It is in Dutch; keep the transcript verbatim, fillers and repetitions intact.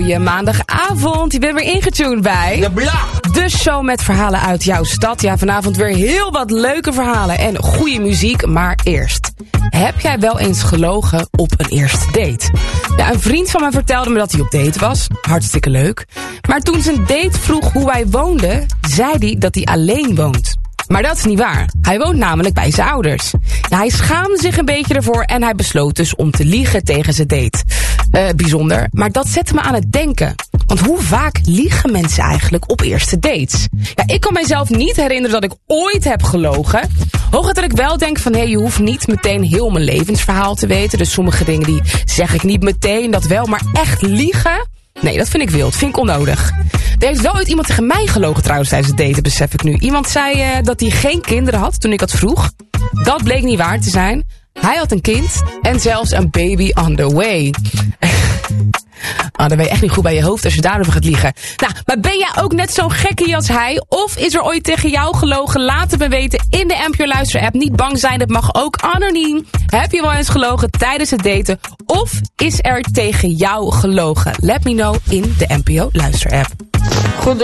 goeie maandagavond. Je bent weer ingetuned bij De Blog. de show met verhalen uit jouw stad. Ja, vanavond weer heel wat leuke verhalen en goede muziek. Maar eerst, heb jij wel eens gelogen op een eerste date? Ja, een vriend van mij vertelde me dat hij op date was. Hartstikke leuk. Maar toen zijn date vroeg hoe hij woonde, zei hij dat hij alleen woont. Maar dat is niet waar. Hij woont namelijk bij zijn ouders. Ja, hij schaamde zich een beetje ervoor en hij besloot dus om te liegen tegen zijn date. Uh, bijzonder, maar dat zette me aan het denken. Want hoe vaak liegen mensen eigenlijk op eerste dates? Ja, ik kan mijzelf niet herinneren dat ik ooit heb gelogen. Hooguit dat ik wel denk van, hé, hey, je hoeft niet meteen heel mijn levensverhaal te weten. Dus sommige dingen die zeg ik niet meteen, dat wel. Maar echt liegen? Nee, dat vind ik wild. Vind ik onnodig. Er heeft wel ooit iemand tegen mij gelogen trouwens tijdens het daten, besef ik nu. Iemand zei uh, dat hij geen kinderen had toen ik dat vroeg. Dat bleek niet waar te zijn. Hij had een kind en zelfs een baby on the way. Oh, dan ben je echt niet goed bij je hoofd als je daarover gaat liegen. Nou, maar ben jij ook net zo'n gekkie als hij? Of is er ooit tegen jou gelogen? Laat het me weten in de N P O Luister app. Niet bang zijn, dat mag ook anoniem. Heb je wel eens gelogen tijdens het daten? Of is er tegen jou gelogen? Let me know in de N P O Luister app. Goed.